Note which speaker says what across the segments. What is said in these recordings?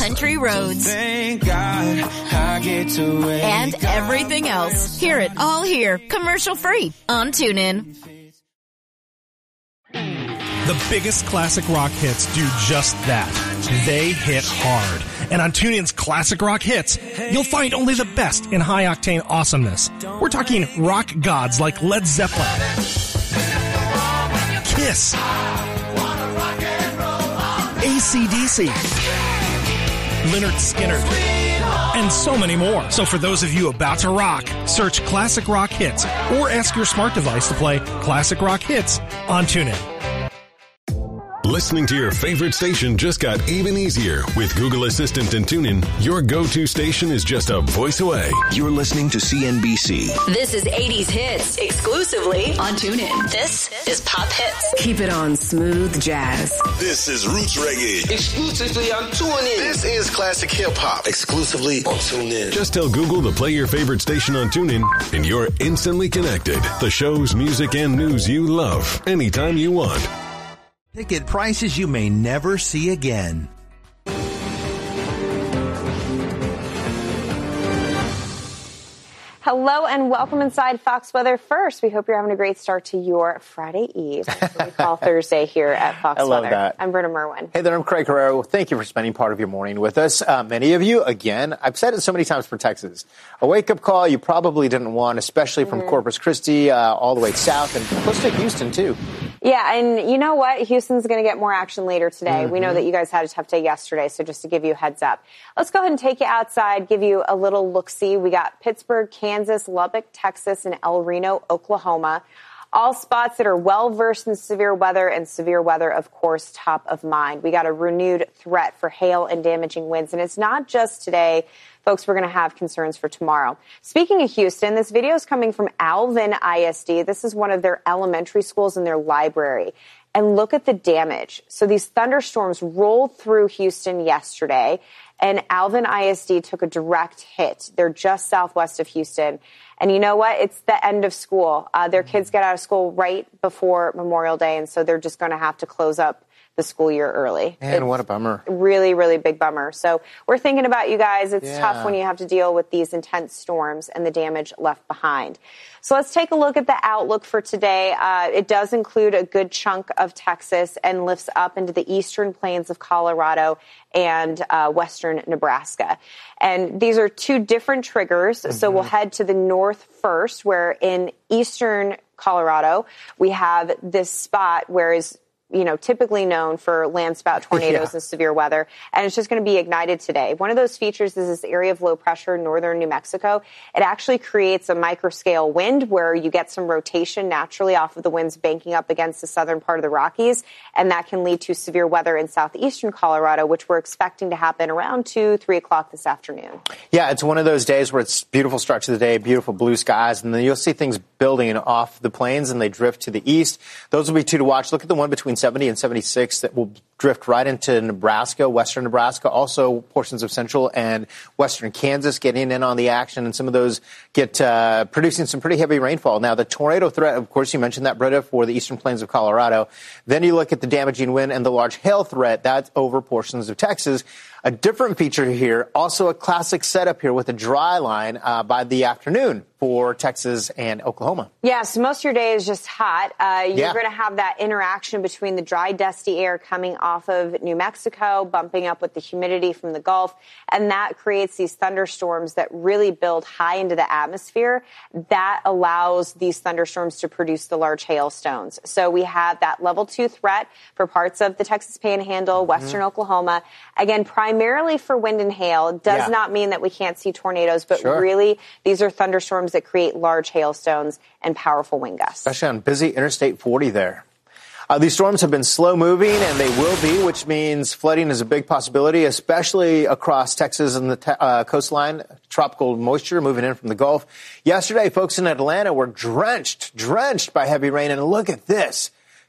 Speaker 1: country roads,
Speaker 2: Thank God I get to wake
Speaker 1: and everything else. Hear it all here, commercial-free on TuneIn.
Speaker 3: The biggest classic rock hits do just that. They hit hard. And on TuneIn's Classic Rock Hits, you'll find only the best in high-octane awesomeness. We're talking rock gods like Led Zeppelin, Kiss, AC/DC, Lynyrd Skynyrd, and so many more. So for those of you about to rock, search Classic Rock Hits or ask your smart device to play Classic Rock Hits on TuneIn.
Speaker 4: Listening to your favorite station just got even easier. With Google Assistant and TuneIn, your go-to station is just a voice away.
Speaker 5: You're listening to CNBC.
Speaker 6: This is 80s Hits, exclusively on TuneIn. This is Pop Hits.
Speaker 7: Keep it on smooth jazz.
Speaker 8: This is Roots Reggae,
Speaker 9: exclusively on TuneIn.
Speaker 8: This is Classic Hip Hop, exclusively on TuneIn.
Speaker 4: Just tell Google to play your favorite station on TuneIn, and you're instantly connected. The shows, music, and news you love, anytime you want.
Speaker 10: Ticket prices you may never see again.
Speaker 11: Hello and welcome inside Fox Weather First. We hope you're having a great start to your Friday Eve. That's what we call Thursday here at Fox Weather.
Speaker 12: I love that.
Speaker 11: I'm Britta Merwin.
Speaker 12: Hey there, I'm Craig Herrera. Thank you for spending part of your morning with us. Many of you, again, I've said it so many times for Texas. A wake-up call you probably didn't want, especially from Corpus Christi all the way south and close to Houston, too.
Speaker 11: Yeah, and you know what? Houston's going to get more action later today. We know that you guys had a tough day yesterday, so just to give you a heads up. Let's go ahead and take you outside, give you a little look-see. We got Pittsburgh, Kansas, Lubbock, Texas, and El Reno, Oklahoma. All spots that are well-versed in severe weather, and severe weather, of course, top of mind. We got a renewed threat for hail and damaging winds, and it's not just today. Folks, we're going to have concerns for tomorrow. Speaking of Houston, this video is coming from Alvin ISD. This is one of their elementary schools in their library. And look at the damage. So these thunderstorms rolled through Houston yesterday, and Alvin ISD took a direct hit. They're just southwest of Houston. And you know what? It's the end of school. Their kids get out of school right before Memorial Day, and so they're just going to have to close up the school year early.
Speaker 12: Man, what a bummer.
Speaker 11: Really, really big bummer. So we're thinking about you guys. It's tough when you have to deal with these intense storms and the damage left behind. So let's take a look at the outlook for today. It does include a good chunk of Texas and lifts up into the eastern plains of Colorado and western Nebraska. And these are two different triggers. So we'll head to the north first, where in eastern Colorado, we have this spot where is typically known for landspout tornadoes and severe weather. And it's just going to be ignited today. One of those features is this area of low pressure in northern New Mexico. It actually creates a microscale wind where you get some rotation naturally off of the winds banking up against the southern part of the Rockies. And that can lead to severe weather in southeastern Colorado, which we're expecting to happen around 2-3 o'clock this afternoon.
Speaker 12: Yeah, it's one of those days where it's beautiful start to the day, beautiful blue skies, and then you'll see things building off the plains and they drift to the east. Those will be two to watch. Look at the one between 70 and 76 that will drift right into Nebraska, western Nebraska, also portions of central and western Kansas getting in on the action, and some of those get producing some pretty heavy rainfall. Now, the tornado threat, of course, you mentioned that, Britta, for the eastern plains of Colorado. Then you look at the damaging wind and the large hail threat. That's over portions of Texas. A different feature here, also a classic setup here with a dry line by the afternoon for Texas and Oklahoma.
Speaker 11: Yeah, so most of your day is just hot. You're going to have that interaction between the dry, dusty air coming off of New Mexico, bumping up with the humidity from the Gulf, and that creates these thunderstorms that really build high into the atmosphere. That allows these thunderstorms to produce the large hailstones. So we have that level 2 threat for parts of the Texas Panhandle, western Oklahoma. Again, primarily for wind and hail. It does not mean that we can't see tornadoes, but really these are thunderstorms that create large hailstones and powerful wind gusts.
Speaker 12: Especially on busy Interstate 40 there. These storms have been slow moving, and they will be, which means flooding is a big possibility, especially across Texas and the coastline. Tropical moisture moving in from the Gulf. Yesterday, folks in Atlanta were drenched by heavy rain, and look at this.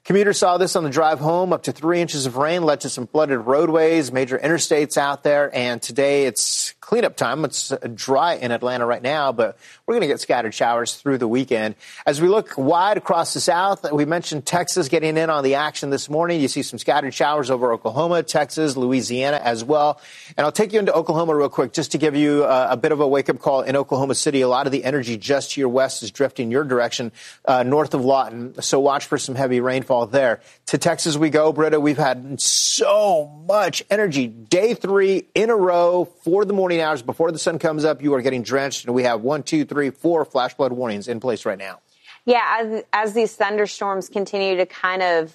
Speaker 12: Commuters saw this on the drive home. Up to 3 inches of rain led to some flooded roadways, major interstates out there. And today it's cleanup time. It's dry in Atlanta right now, but we're going to get scattered showers through the weekend. As we look wide across the south, we mentioned Texas getting in on the action this morning. You see some scattered showers over Oklahoma, Texas, Louisiana as well. And I'll take you into Oklahoma real quick just to give you a bit of a wake-up call in Oklahoma City. A lot of the energy just to your west is drifting your direction north of Lawton. So watch for some heavy rainfall there. To Texas we go, Britta. We've had so much energy. Day 3 in a row for the morning hours before the sun comes up. You are getting drenched, and we have 1, 2, 3, 4 flash flood warnings in place right now.
Speaker 11: Yeah, as these thunderstorms continue to kind of,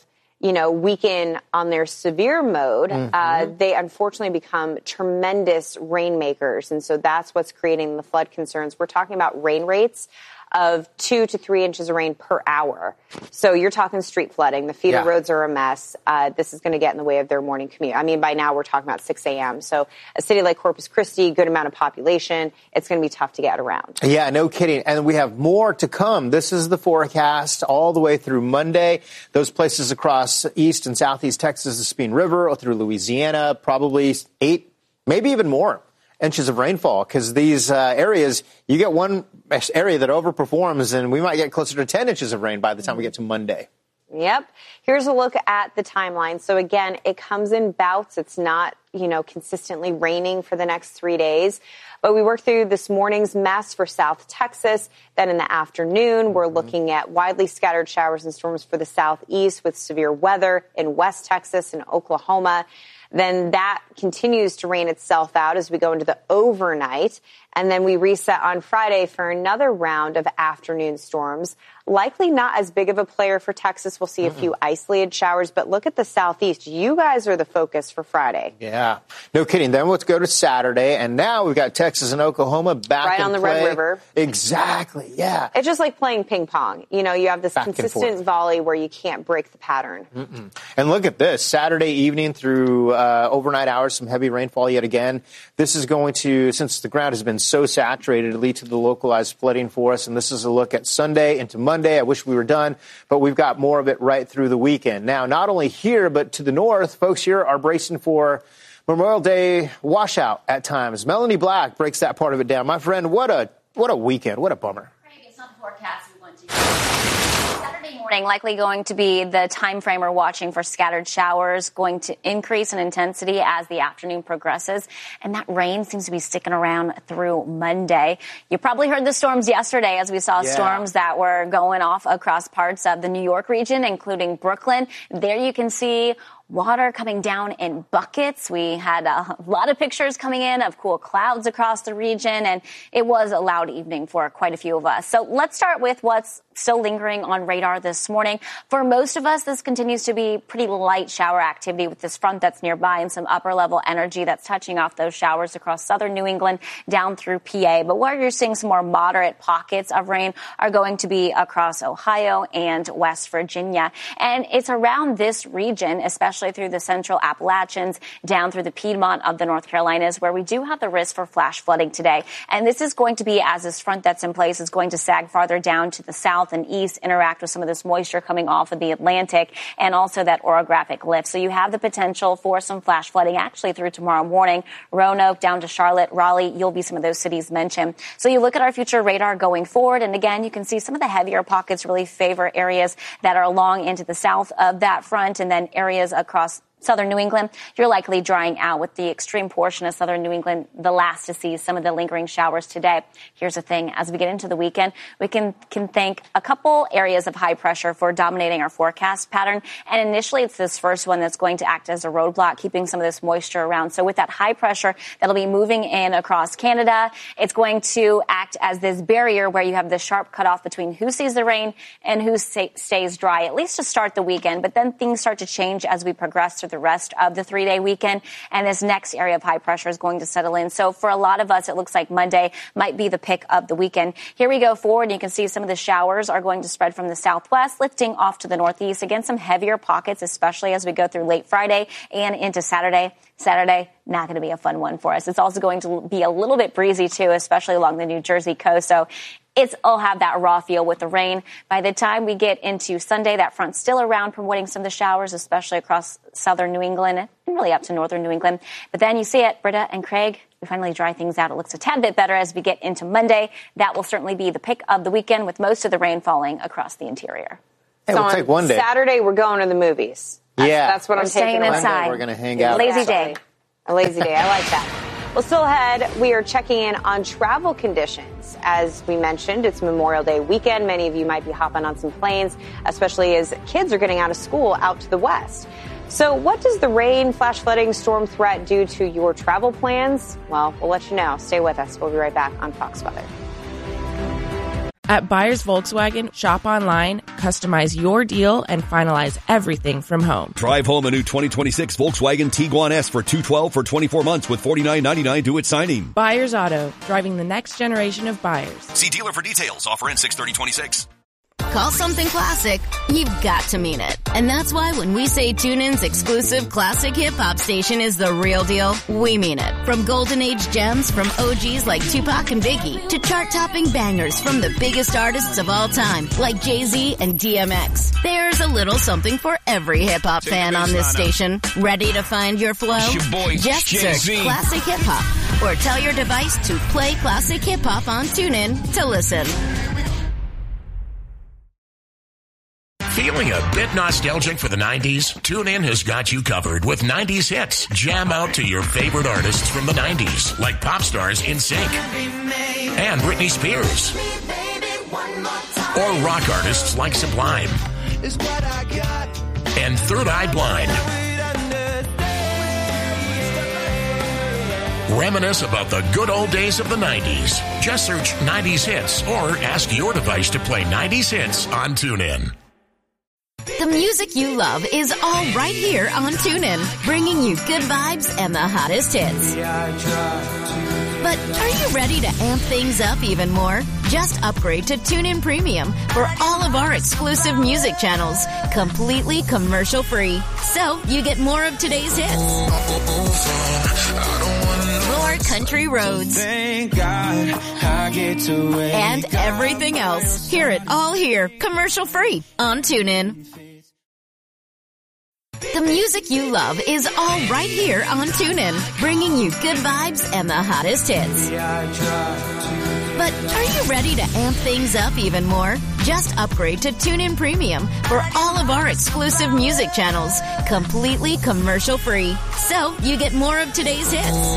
Speaker 11: weaken on their severe mode, they unfortunately become tremendous rainmakers. And so that's what's creating the flood concerns. We're talking about rain rates of 2 to 3 inches of rain per hour. So you're talking street flooding. The feeder roads are a mess. This is going to get in the way of their morning commute. I mean, by now we're talking about 6 a.m. So a city like Corpus Christi, good amount of population, it's going to be tough to get around. Yeah, no kidding. And we have more to come. This is the forecast all the way through Monday. Those places across east and southeast Texas, the Sabine River, through Louisiana, probably 8, maybe even more inches of rainfall, because these areas, you get one area that overperforms, and we might get closer to 10 inches of rain by the time we get to Monday. Yep. Here's a look at the timeline. So again, it comes in bouts. It's not, consistently raining for the next 3 days. But we worked through this morning's mess for South Texas. Then in the afternoon, we're looking at widely scattered showers and storms for the southeast with severe weather in West Texas and Oklahoma. Then that continues to rain itself out as we go into the overnight. And then we reset on Friday for another round of afternoon storms. Likely not as big of a player for Texas. We'll see a few isolated showers. But look at the southeast. You guys are the focus for Friday. Yeah. No kidding. Then let's go to Saturday. And now we've got Texas and Oklahoma back right on the Red River. Exactly. Yeah. It's just like playing ping pong. You have this consistent volley where you can't break the pattern. And look at this. Saturday evening through overnight hours, some heavy rainfall yet again. This is going to, since the ground has been so saturated, lead to the localized flooding for us. And this is a look at Sunday into Monday. I wish we were done, but we've got more of it right through the weekend. Now, not only here, but to the north, folks here are bracing for Memorial Day washout at times. Melanie Black breaks that part of it down. My friend, what a weekend. What a bummer.
Speaker 13: It's not the forecast we want to. Saturday morning likely going to be the time frame we're watching for scattered showers, going to increase in intensity as the afternoon progresses. And that rain seems to be sticking around through Monday. You probably heard the storms yesterday as we saw storms that were going off across parts of the New York region, including Brooklyn. There you can see water coming down in buckets. We had a lot of pictures coming in of cool clouds across the region, and it was a loud evening for quite a few of us. So let's start with what's still lingering on radar this morning. For most of us, this continues to be pretty light shower activity with this front that's nearby and some upper level energy that's touching off those showers across southern New England down through PA. But where you're seeing some more moderate pockets of rain are going to be across Ohio and West Virginia. And it's around this region, especially through the central Appalachians, down through the Piedmont of the North Carolinas, where we do have the risk for flash flooding today. And this is going to be as this front that's in place is going to sag farther down to the south and east, interact with some of this moisture coming off of the Atlantic, and also that orographic lift. So you have the potential for some flash flooding actually through tomorrow morning. Roanoke down to Charlotte, Raleigh, you'll be some of those cities mentioned. So you look at our future radar going forward, and again, you can see some of the heavier pockets really favor areas that are along into the south of that front, and then areas across southern New England, you're likely drying out with the extreme portion of southern New England, the last to see some of the lingering showers today. Here's the thing. As we get into the weekend, we can thank a couple areas of high pressure for dominating our forecast pattern. And initially, it's this first one that's going to act as a roadblock, keeping some of this moisture around. So with that high pressure that'll be moving in across Canada, it's going to act as this barrier where you have this sharp cutoff between who sees the rain and who stays dry, at least to start the weekend. But then things start to change as we progress through the rest of the 3-day weekend, and this next area of high pressure is going to settle in. So for a lot of us, it looks like Monday might be the pick of the weekend. Here we go forward, and you can see some of the showers are going to spread from the southwest, lifting off to the northeast. Again, some heavier pockets, especially as we go through late Friday and into Saturday. Saturday, not going to be a fun one for us. It's also going to be a little bit breezy, too, especially along the New Jersey coast. So it'll have that raw feel with the rain. By the time we get into Sunday, that front's still around, promoting some of the showers, especially across southern New England and really up to northern New England. But then you see it, Britta and Craig, we finally dry things out. It looks a tad bit better as we get into Monday. That will certainly be the pick of the weekend, with most of the rain falling across the interior.
Speaker 12: Hey,
Speaker 11: so
Speaker 12: we'll take one day.
Speaker 11: Saturday, we're going to the movies.
Speaker 12: That's
Speaker 11: what I'm taking.
Speaker 13: Inside.
Speaker 12: We're going to hang out.
Speaker 13: Lazy day.
Speaker 11: A lazy day. I like that. Well, still ahead, we are checking in on travel conditions. As we mentioned, it's Memorial Day weekend. Many of you might be hopping on some planes, especially as kids are getting out of school out to the west. So what does the rain, flash flooding, storm threat do to your travel plans? Well, we'll let you know. Stay with us. We'll be right back on Fox Weather.
Speaker 14: At Buyers Volkswagen, shop online, customize your deal, and finalize everything from home.
Speaker 15: Drive home a new 2026 Volkswagen Tiguan S for $212 for 24 months with $49.99 due at signing.
Speaker 14: Buyers Auto, driving the next generation of buyers.
Speaker 16: See dealer for details. Offer ends 6/30/26.
Speaker 1: Call something classic, you've got to mean it. And that's why when we say TuneIn's exclusive classic hip-hop station is the real deal, we mean it. From golden age gems from OGs like Tupac and Biggie to chart-topping bangers from the biggest artists of all time like Jay-Z and DMX. There's a little something for every hip-hop fan on this station. Ready to find your flow? Just search Classic Hip-Hop or tell your device to play Classic Hip-Hop on TuneIn to listen.
Speaker 17: Feeling a bit nostalgic for the 90s? TuneIn has got you covered with 90s hits. Jam out to your favorite artists from the 90s, like pop stars NSYNC and Britney Spears. Or rock artists like Sublime and Third Eye Blind. Reminisce about the good old days of the 90s. Just search 90s hits or ask your device to play 90s hits on TuneIn.
Speaker 1: The music you love is all right here on TuneIn, bringing you good vibes and the hottest hits. But are you ready to amp things up even more? Just upgrade to TuneIn Premium for all of our exclusive music channels, completely commercial-free. So you get more of today's hits, more country roads,
Speaker 2: Thank God I get to wake
Speaker 1: and everything else. Hear it all here, commercial-free on TuneIn. The music you love is all right here on TuneIn, bringing you good vibes and the hottest hits. But are you ready to amp things up even more? Just upgrade to TuneIn Premium for all of our exclusive music channels, completely commercial-free. So you get more of today's hits,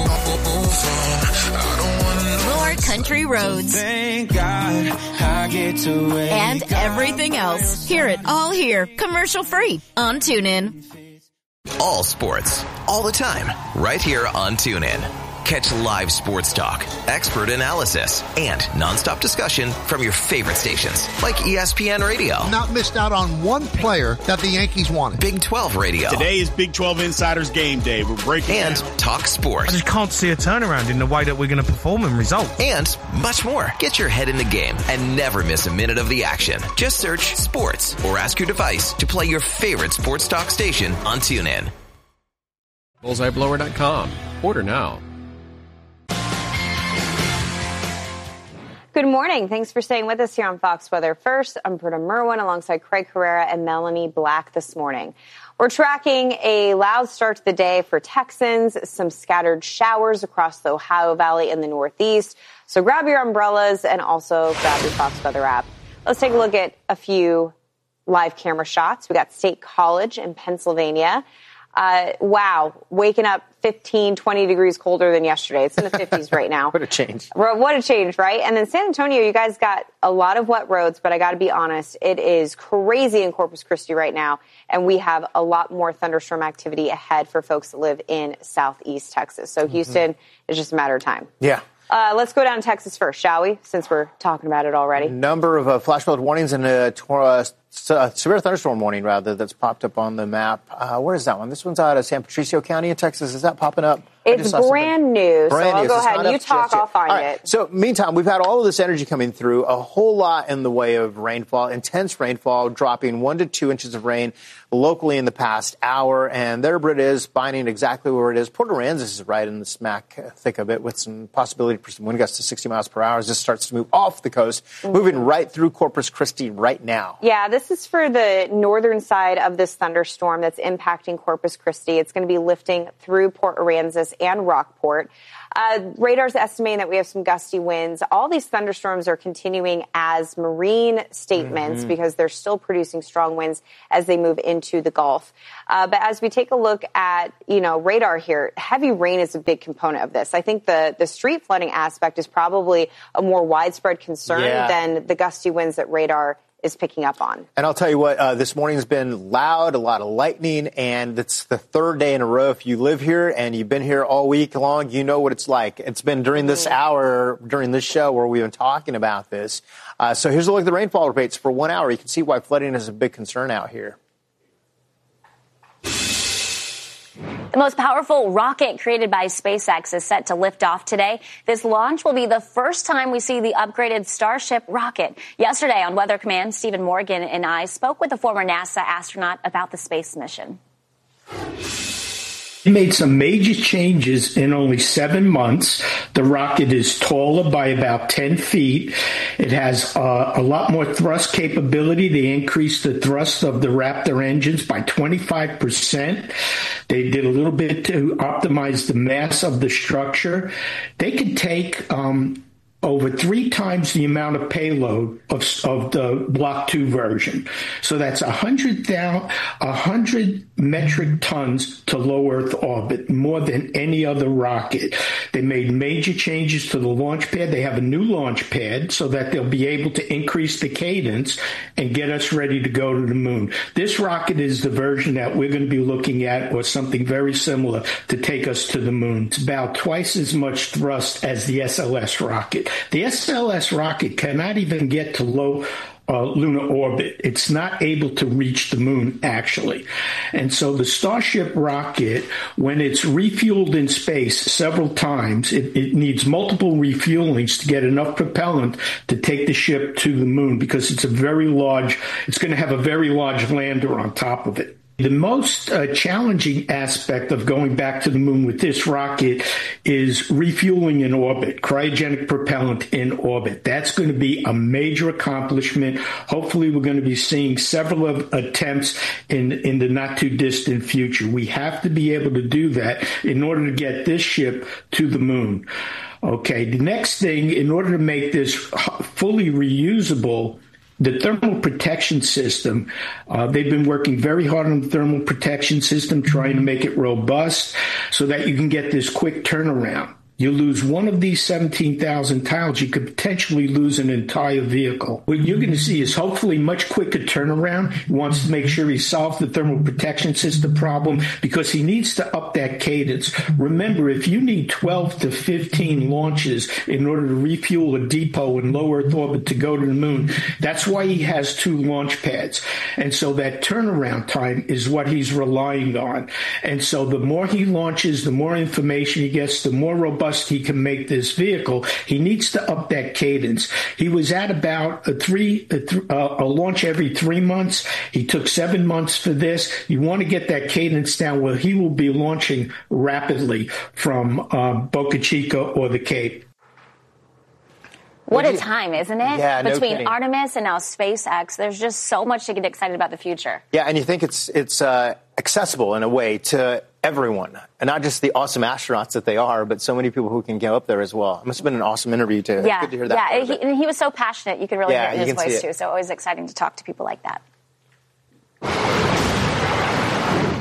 Speaker 1: more country roads,
Speaker 2: Thank God I get to wake
Speaker 1: and everything else. Hear it all here, commercial-free on TuneIn.
Speaker 18: All sports, all the time, right here on TuneIn. Catch live sports talk, expert analysis, and nonstop discussion from your favorite stations, like ESPN Radio.
Speaker 19: Not missed out on one player that the Yankees wanted.
Speaker 18: Big 12 Radio.
Speaker 20: Today is Big 12 Insiders Game Day. We're breaking
Speaker 18: and
Speaker 20: down.
Speaker 18: Talk Sports.
Speaker 21: I just can't see a turnaround in the way that we're going to perform and result.
Speaker 18: And much more. Get your head in the game and never miss a minute of the action. Just search Sports or ask your device to play your favorite sports talk station on TuneIn.
Speaker 22: BullseyeBlower.com. Order now.
Speaker 11: Good morning. Thanks for staying with us here on Fox Weather First. I'm Britta Merwin alongside Craig Herrera and Melanie Black this morning. We're tracking a loud start to the day for Texans, some scattered showers across the Ohio Valley in the Northeast. So grab your umbrellas and also grab your Fox Weather app. Let's take a look at a few live camera shots. We got State College in Pennsylvania. Wow, waking up 15, 20 degrees colder than yesterday. It's in the 50s right now.
Speaker 12: What a change.
Speaker 11: What a change, right? And then San Antonio, you guys got a lot of wet roads, but I got to be honest, it is crazy in Corpus Christi right now, and we have a lot more thunderstorm activity ahead for folks that live in southeast Texas. So Houston is just a matter of time.
Speaker 12: Yeah.
Speaker 11: Let's go down to Texas first, shall we, since we're talking about it already?
Speaker 12: Number of flash flood warnings in severe thunderstorm warning, rather, that's popped up on the map. Where is that one? This one's out of San Patricio County in Texas. Is that popping up?
Speaker 11: It's brand new, so I'll go ahead. You talk, I'll find it.
Speaker 12: So, meantime, we've had all of this energy coming through, a whole lot in the way of rainfall, intense rainfall, dropping 1 to 2 inches of rain locally in the past hour, and there it is, finding exactly where it is. Port Aransas is right in the smack thick of it, with some possibility for some wind gusts to 60 miles per hour as this starts to move off the coast, moving right through Corpus Christi right now.
Speaker 11: Yeah, this is for the northern side of this thunderstorm that's impacting Corpus Christi. It's going to be lifting through Port Aransas and Rockport. Radar's estimating that we have some gusty winds. All these thunderstorms are continuing as marine statements because they're still producing strong winds as they move into the Gulf. But as we take a look at, radar here, heavy rain is a big component of this. I think the street flooding aspect is probably a more widespread concern than the gusty winds that radar is picking up on.
Speaker 12: And I'll tell you what, this morning's been loud, a lot of lightning, and it's the third day in a row. If you live here and you've been here all week long, you know what it's like. It's been during this hour, during this show, where we've been talking about this. So here's a look at the rainfall rates for 1 hour. You can see why flooding is a big concern out here.
Speaker 13: The most powerful rocket created by SpaceX is set to lift off today. This launch will be the first time we see the upgraded Starship rocket. Yesterday on Weather Command, Stephen Morgan and I spoke with a former NASA astronaut about the space mission.
Speaker 3: It made some major changes in only 7 months. The rocket is taller by about 10 feet. It has a lot more thrust capability. They increased the thrust of the Raptor engines by 25%. They did a little bit to optimize the mass of the structure. They could take over 3 times the amount of payload of the Block 2 version. So that's 100 metric tons to low Earth orbit, more than any other rocket. They made major changes to the launch pad. They have a new launch pad so that they'll be able to increase the cadence and get us ready to go to the moon. This rocket is the version that we're going to be looking at, or something very similar, to take us to the moon. It's about twice as much thrust as the SLS rocket. The SLS rocket cannot even get to low lunar orbit. It's not able to reach the moon, actually. And so the Starship rocket, when it's refueled in space several times, it needs multiple refuelings to get enough propellant to take the ship to the moon, because it's going to have a very large lander on top of it. The most challenging aspect of going back to the moon with this rocket is refueling in orbit, cryogenic propellant in orbit. That's going to be a major accomplishment. Hopefully, we're going to be seeing several attempts in the not-too-distant future. We have to be able to do that in order to get this ship to the moon. Okay, the next thing, in order to make this fully reusable, the thermal protection system, they've been working very hard on the thermal protection system, trying to make it robust so that you can get this quick turnaround. You lose one of these 17,000 tiles, you could potentially lose an entire vehicle. What you're going to see is hopefully much quicker turnaround. He wants to make sure he solves the thermal protection system problem, because he needs to up that cadence. Remember, if you need 12 to 15 launches in order to refuel a depot in low Earth orbit to go to the moon, that's why he has 2 launch pads. And so that turnaround time is what he's relying on. And so the more he launches, the more information he gets, the more robust he can make this vehicle. He needs to up that cadence. He was at about a launch every 3 months. He took 7 months for this. You want to get that cadence down where he will be launching rapidly from Boca Chica or the Cape.
Speaker 13: What a time, isn't it?
Speaker 12: Yeah,
Speaker 13: Between Artemis and now SpaceX, there's just so much to get excited about the future.
Speaker 12: Yeah, and you think it's accessible in a way to everyone, and not just the awesome astronauts that they are, but so many people who can go up there as well. It must have been an awesome interview, too.
Speaker 13: Yeah,
Speaker 12: good to hear that.
Speaker 13: Yeah, and he was so passionate. You could really hear it in his voice, too. So always exciting to talk to people like that.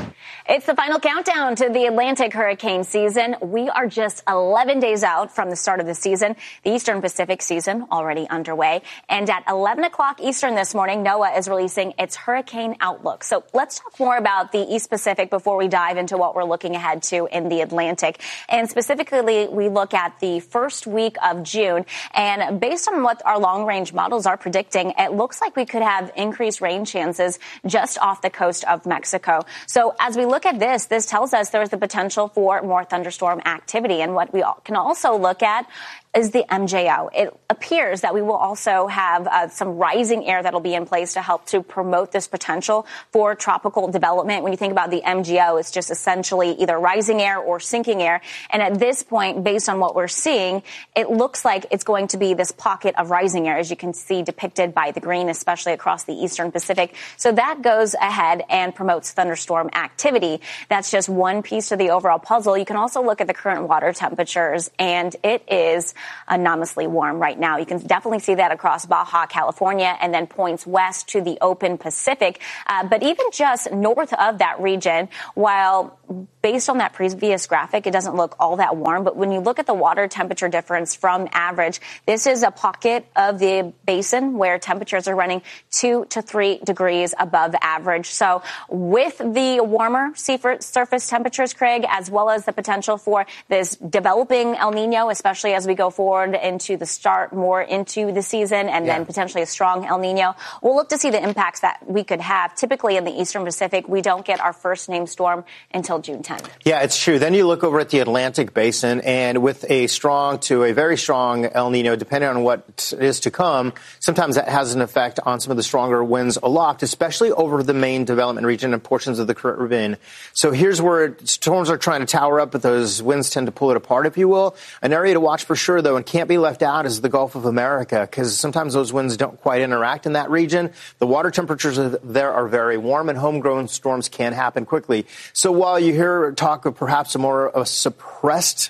Speaker 13: It's the final countdown to the Atlantic hurricane season. We are just 11 days out from the start of the season. The Eastern Pacific season already underway. And at 11 o'clock Eastern this morning, NOAA is releasing its hurricane outlook. So let's talk more about the East Pacific before we dive into what we're looking ahead to in the Atlantic. And specifically, we look at the first week of June. And based on what our long-range models are predicting, it looks like we could have increased rain chances just off the coast of Mexico. So as we look at this tells us there's the potential for more thunderstorm activity. And what we can also look at is the MJO. It appears that we will also have some rising air that will be in place to help to promote this potential for tropical development. When you think about the MJO, it's just essentially either rising air or sinking air. And at this point, based on what we're seeing, it looks like it's going to be this pocket of rising air, as you can see depicted by the green, especially across the Eastern Pacific. So that goes ahead and promotes thunderstorm activity. That's just one piece of the overall puzzle. You can also look at the current water temperatures, and it is anomalously warm right now. You can definitely see that across Baja California and then points west to the open Pacific. But even just north of that region, while based on that previous graphic, it doesn't look all that warm. But when you look at the water temperature difference from average, this is a pocket of the basin where temperatures are running 2 to 3 degrees above average. So with the warmer sea surface temperatures, Craig, as well as the potential for this developing El Nino, especially as we go forward into the start more into the season and then potentially a strong El Nino, we'll look to see the impacts that we could have. Typically in the Eastern Pacific, we don't get our first named storm until June 10th.
Speaker 12: Yeah, it's true. Then you look over at the Atlantic basin, and with a strong to a very strong El Nino, depending on what is to come, sometimes that has an effect on some of the stronger winds aloft, especially over the main development region and portions of the Caribbean. So here's where storms are trying to tower up, but those winds tend to pull it apart, if you will. An area to watch for sure, though, and can't be left out is the Gulf of America, because sometimes those winds don't quite interact in that region. The water temperatures there are very warm, and homegrown storms can happen quickly. So while you hear talk of perhaps a more suppressed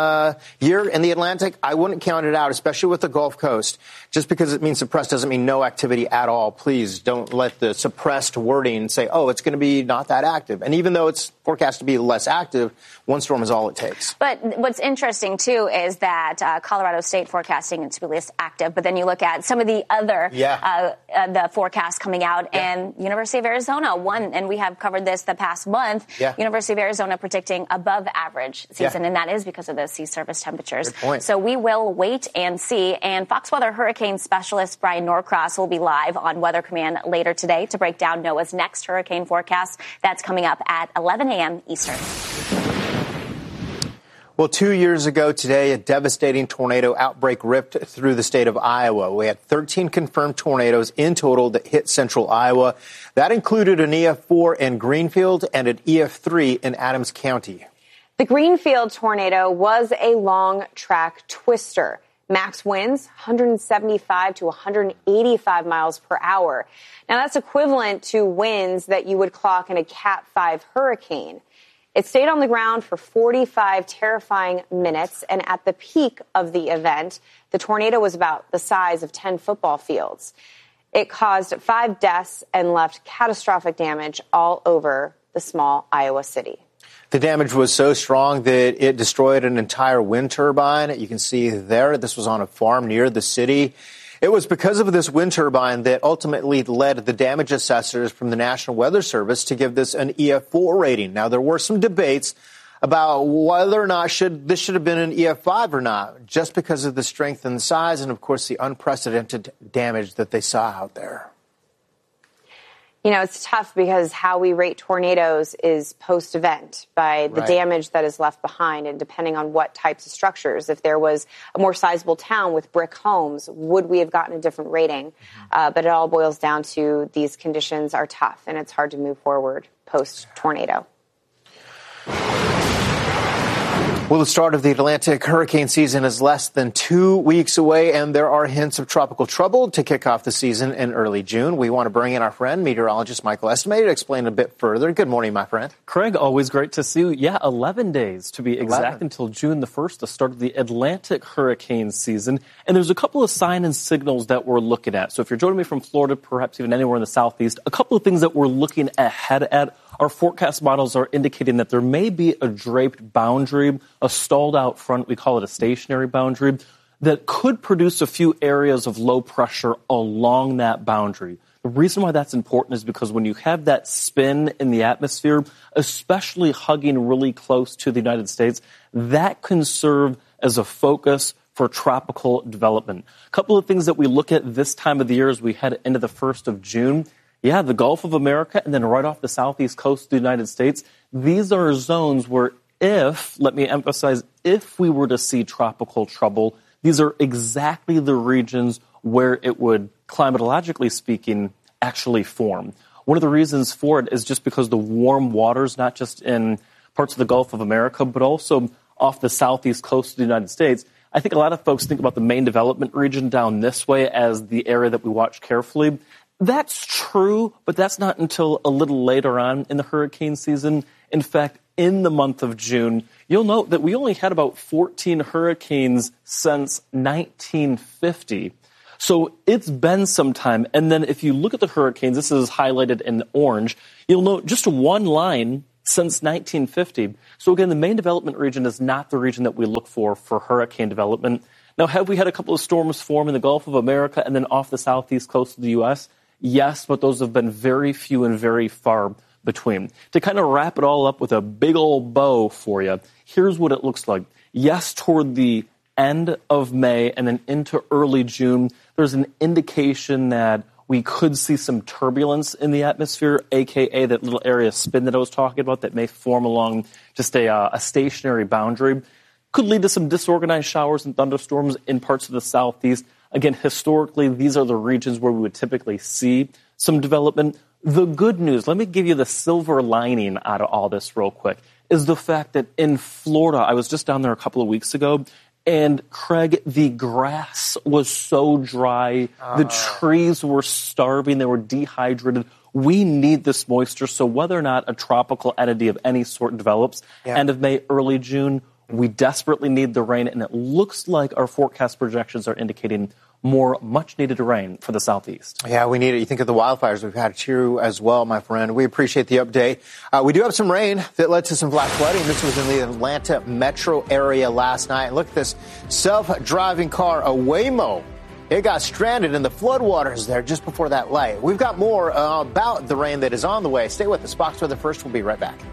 Speaker 12: year in the Atlantic, I wouldn't count it out, especially with the Gulf Coast. Just because it means suppressed doesn't mean no activity at all. Please don't let the suppressed wording say, oh, it's going to be not that active. And even though it's forecast to be less active, one storm is all it takes.
Speaker 13: But what's interesting, too, is that Colorado State forecasting it to be less active. But then you look at some of the other the forecasts coming out, and University of Arizona won, and we have covered this the past month. University of Arizona predicting above average season, and that is because of those sea surface temperatures.
Speaker 12: Good point.
Speaker 13: So we will wait and see. And Fox Weather hurricane specialist Brian Norcross will be live on Weather Command later today to break down NOAA's next hurricane forecast. That's coming up at 11 a.m. Eastern.
Speaker 12: Well, 2 years ago today, a devastating tornado outbreak ripped through the state of Iowa. We had 13 confirmed tornadoes in total that hit central Iowa. That included an EF4 in Greenfield and an EF3 in Adams County.
Speaker 11: The Greenfield tornado was a long track twister. Max winds 175 to 185 miles per hour. Now, that's equivalent to winds that you would clock in a Cat 5 hurricane. It stayed on the ground for 45 terrifying minutes, and at the peak of the event, the tornado was about the size of 10 football fields. It caused 5 deaths and left catastrophic damage all over the small Iowa city.
Speaker 12: The damage was so strong that it destroyed an entire wind turbine. You can see there, this was on a farm near the city. It was because of this wind turbine that ultimately led the damage assessors from the National Weather Service to give this an EF4 rating. Now, there were some debates about whether or not this should have been an EF5 or not, just because of the strength and the size and, of course, the unprecedented damage that they saw out there.
Speaker 11: You know, it's tough because how we rate tornadoes is post-event by the damage that is left behind, and depending on what types of structures. If there was a more sizable town with brick homes, would we have gotten a different rating? But it all boils down to these conditions are tough, and it's hard to move forward post-tornado.
Speaker 12: Well, the start of the Atlantic hurricane season is less than 2 weeks away, and there are hints of tropical trouble to kick off the season in early June. We want to bring in our friend, meteorologist Michael Estime, to explain a bit further. Good morning, my friend.
Speaker 5: Craig, always great to see you. Yeah, 11 days to be exact until June the 1st, the start of the Atlantic hurricane season. And there's a couple of signs and signals that we're looking at. So if you're joining me from Florida, perhaps even anywhere in the southeast, a couple of things that we're looking ahead at our forecast models are indicating that there may be a draped boundary, a stalled out front, we call it a stationary boundary, that could produce a few areas of low pressure along that boundary. The reason why that's important is because when you have that spin in the atmosphere, especially hugging really close to the United States, that can serve as a focus for tropical development. A couple of things that we look at this time of the year as we head into the 1st of June. Yeah, the Gulf of America and then right off the southeast coast of the United States. These are zones where let me emphasize, if we were to see tropical trouble, these are exactly the regions where it would, climatologically speaking, actually form. One of the reasons for it is just because the warm waters, not just in parts of the Gulf of America, but also off the southeast coast of the United States. I think a lot of folks think about the main development region down this way as the area that we watch carefully. That's true, but that's not until a little later on in the hurricane season. In fact, in the month of June, you'll note that we only had about 14 hurricanes since 1950. So it's been some time. And then if you look at the hurricanes, this is highlighted in orange, you'll note just one line since 1950. So again, the main development region is not the region that we look for hurricane development. Now, have we had a couple of storms form in the Gulf of America and then off the southeast coast of the U.S.? Yes, but those have been very few and very far between. To kind of wrap it all up with a big old bow for you, here's what it looks like. Yes, toward the end of May and then into early June, there's an indication that we could see some turbulence in the atmosphere, a.k.a. that little area of spin that I was talking about that may form along just a stationary boundary. Could lead to some disorganized showers and thunderstorms in parts of the southeast. Again, historically, these are the regions where we would typically see some development. The good news, let me give you the silver lining out of all this real quick, is the fact that in Florida, I was just down there a couple of weeks ago, and Craig, the grass was so dry, the trees were starving, they were dehydrated. We need this moisture, so whether or not a tropical entity of any sort develops, end of May, early June, we desperately need the rain, and it looks like our forecast projections are indicating more much-needed rain for the southeast.
Speaker 12: Yeah, we need it. You think of the wildfires we've had here as well, my friend. We appreciate the update. We do have some rain that led to some flash flooding. This was in the Atlanta metro area last night. And look at this self-driving car, a Waymo. It got stranded in the floodwaters there just before that light. We've got more about the rain that is on the way. Stay with us. Fox Weather First. We'll be right back.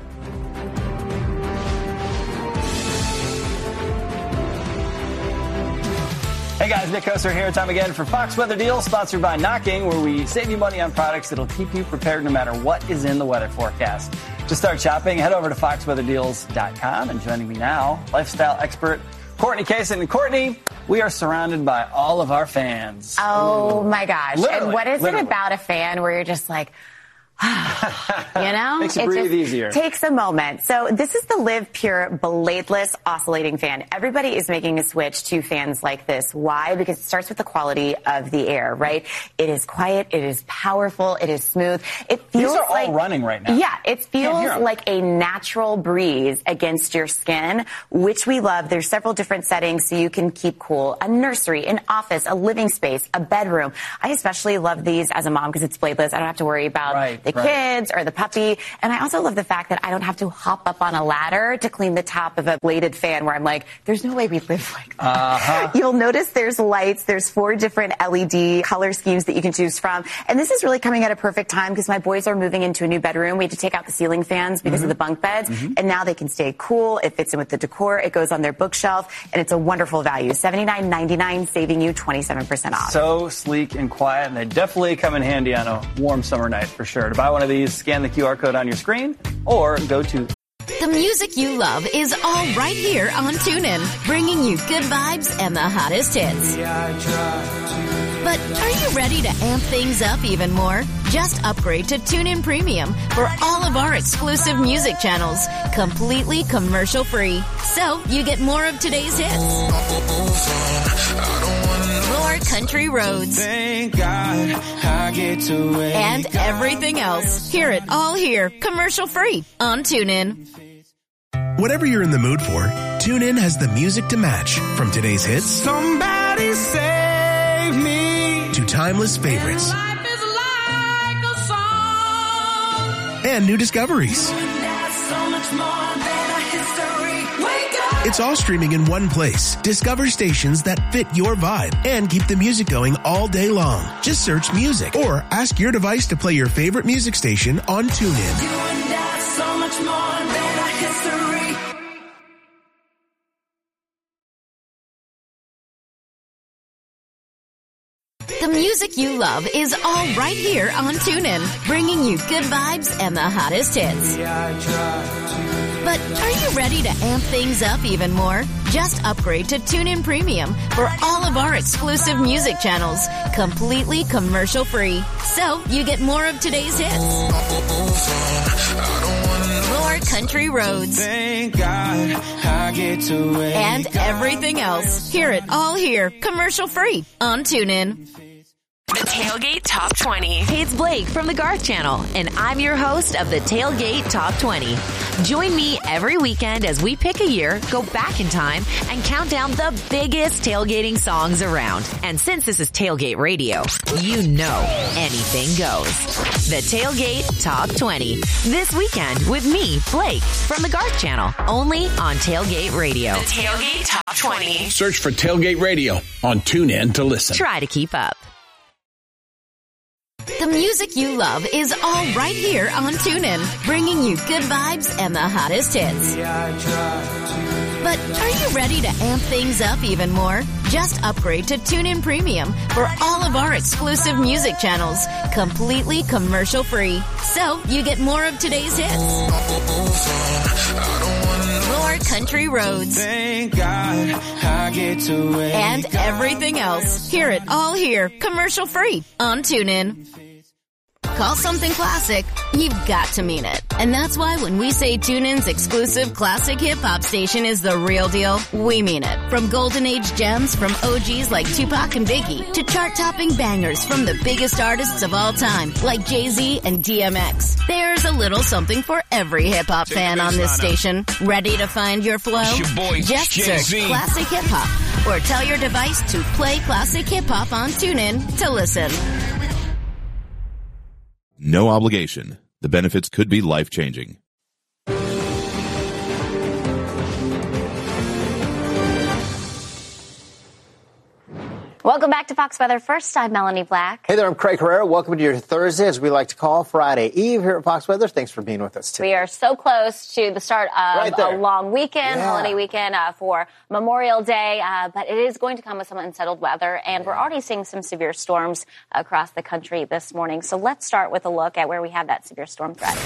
Speaker 6: Hey guys, Nick Koser here. Time again for Fox Weather Deals, sponsored by Knocking, where we save you money on products that'll keep you prepared no matter what is in the weather forecast. To start shopping, head over to foxweatherdeals.com. And joining me now, lifestyle expert Courtney Kaysen. And Courtney, we are surrounded by all of our fans.
Speaker 22: Oh my gosh.
Speaker 6: Literally,
Speaker 22: and what is it about a fan where you're just like, you know,
Speaker 6: makes you breathe easier.
Speaker 22: Takes a moment. So this is the Live Pure bladeless oscillating fan. Everybody is making a switch to fans like this. Why? Because it starts with the quality of the air, right? It is quiet. It is powerful. It is smooth. It feels
Speaker 6: These are
Speaker 22: like
Speaker 6: all running right now.
Speaker 22: Yeah, it feels like a natural breeze against your skin, which we love. There's several different settings so you can keep cool. A nursery, an office, a living space, a bedroom. I especially love these as a mom because it's bladeless. I don't have to worry about the kids or the puppy. And I also love the fact that I don't have to hop up on a ladder to clean the top of a bladed fan where I'm like, there's no way we live like that. You'll notice there's lights. There's 4 different LED color schemes that you can choose from. And this is really coming at a perfect time because my boys are moving into a new bedroom. We had to take out the ceiling fans because of the bunk beds. And now they can stay cool. It fits in with the decor. It goes on their bookshelf. And it's a wonderful value. $79.99, saving you 27% off.
Speaker 6: So sleek and quiet. And they definitely come in handy on a warm summer night for sure. To buy one of these, scan the QR code on your screen or go to...
Speaker 1: The music you love is all right here on TuneIn, bringing you good vibes and the hottest hits. But are you ready to amp things up even more? Just upgrade to TuneIn Premium for all of our exclusive music channels, completely commercial-free. So you get more of today's hits. More country roads.
Speaker 2: Thank God I get to wake
Speaker 1: and everything else. Hear it all here, commercial-free on TuneIn.
Speaker 23: Whatever you're in the mood for, TuneIn has the music to match. From today's hits,
Speaker 2: somebody save me,
Speaker 23: to timeless favorites.
Speaker 2: Life is like a song.
Speaker 23: and new discoveries. It's all streaming in one place. Discover stations that fit your vibe and keep the music going all day long. Just search music or ask your device to play your favorite music station on TuneIn.
Speaker 1: The music you love is all right here on TuneIn, bringing you good vibes and the hottest hits. But are you ready to amp things up even more? Just upgrade to TuneIn Premium for all of our exclusive music channels, completely commercial-free. So you get more of today's hits, more country roads,
Speaker 2: Thank God I get to wake
Speaker 1: and everything else. Hear it all here, commercial-free on TuneIn.
Speaker 14: The Tailgate Top 20. Hey, it's Blake from the Garth Channel, and I'm your host of the Tailgate Top 20. Join me every weekend as we pick a year, go back in time, and count down the biggest tailgating songs around. And since this is Tailgate Radio, you know anything goes. The Tailgate Top 20. This weekend with me, Blake, from the Garth Channel, only on Tailgate Radio. The Tailgate Top 20.
Speaker 7: Search for Tailgate Radio on TuneIn to listen.
Speaker 14: Try to keep up.
Speaker 1: The music you love is all right here on TuneIn, bringing you good vibes and the hottest hits. But are you ready to amp things up even more? Just upgrade to TuneIn Premium for all of our exclusive music channels, completely commercial-free. So you get more of today's hits, more country roads,
Speaker 2: Thank God I get to wake
Speaker 1: and everything else. Hear it all here, commercial-free on TuneIn. Call something classic, you've got to mean it. And that's why when we say TuneIn's exclusive classic hip-hop station is the real deal, we mean it. From golden age gems from OGs like Tupac and Biggie to chart-topping bangers from the biggest artists of all time like Jay-Z and DMX. There's a little something for every hip-hop fan on this station. Ready to find your flow?
Speaker 7: It's your boy,
Speaker 1: Just
Speaker 7: Jay-Z.
Speaker 1: search Classic Hip-Hop or tell your device to play Classic Hip-Hop on TuneIn to listen.
Speaker 8: No obligation. The benefits could be life-changing.
Speaker 13: Welcome back to Fox Weather. First, I'm Melanie Black.
Speaker 12: Hey there, I'm Craig Herrera. Welcome to your Thursday, as we like to call Friday Eve here at Fox Weather. Thanks for being with us today.
Speaker 13: We are so close to the start of a long weekend, holiday weekend for Memorial Day, but it is going to come with some unsettled weather, and we're already seeing some severe storms across the country this morning. So let's start with a look at where we have that severe storm threat.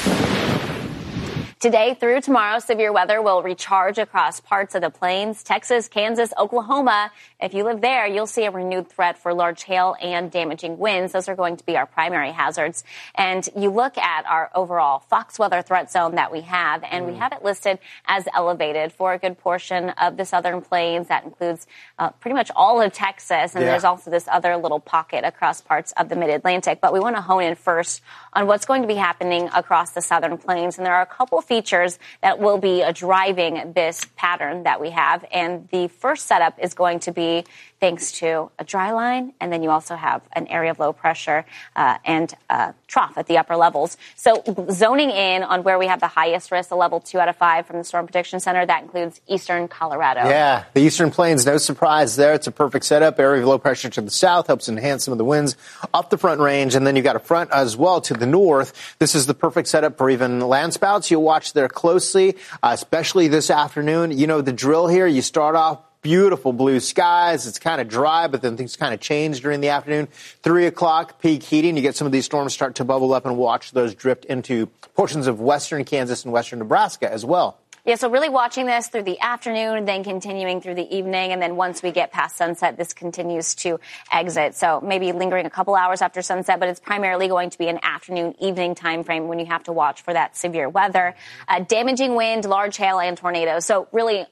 Speaker 13: Today through tomorrow, severe weather will recharge across parts of the plains, Texas, Kansas, Oklahoma. If you live there, you'll see a renewed threat for large hail and damaging winds. Those are going to be our primary hazards. And you look at our overall Fox weather threat zone that we have, and we have it listed as elevated for a good portion of the southern plains. That includes pretty much all of Texas, and there's also this other little pocket across parts of the mid-Atlantic. But we want to hone in first on what's going to be happening across the southern plains, and there are a couple features that will be driving this pattern that we have. And the first setup is going to be thanks to a dry line, and then you also have an area of low pressure and trough at the upper levels. So zoning in on where we have the highest risk, a level 2 out of 5 from the Storm Prediction Center, that includes eastern Colorado.
Speaker 12: Yeah, the eastern plains, no surprise there. It's a perfect setup. Area of low pressure to the south helps enhance some of the winds up the front range, and then you've got a front as well to the north. This is the perfect setup for even land spouts. You'll watch there closely, especially this afternoon. You know the drill here. You start off beautiful blue skies. It's kind of dry, but then things kind of change during the afternoon. 3 o'clock, peak heating. You get some of these storms start to bubble up, and watch those drift into portions of western Kansas and western Nebraska as well.
Speaker 13: Yeah, so really watching this through the afternoon, then continuing through the evening, and then once we get past sunset, this continues to exit. So maybe lingering a couple hours after sunset, but it's primarily going to be an afternoon, evening time frame when you have to watch for that severe weather. Damaging wind, large hail, and tornadoes. So really